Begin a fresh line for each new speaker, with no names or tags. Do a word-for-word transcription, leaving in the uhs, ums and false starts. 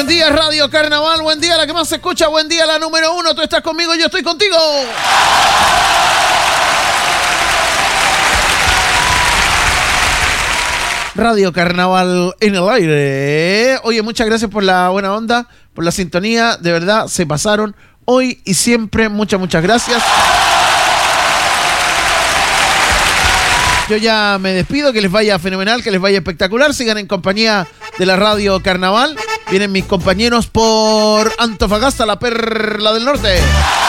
Buenos días, Radio Carnaval. Buen día, la que más se escucha. Buen día, la número uno. Tú estás conmigo, yo estoy contigo. Radio Carnaval en el aire. Oye, muchas gracias por la buena onda, por la sintonía. De verdad, se pasaron hoy y siempre. Muchas, muchas gracias. Yo ya me despido, que les vaya fenomenal, que les vaya espectacular. Sigan en compañía de la Radio Carnaval. Vienen mis compañeros por Antofagasta, la perla del norte.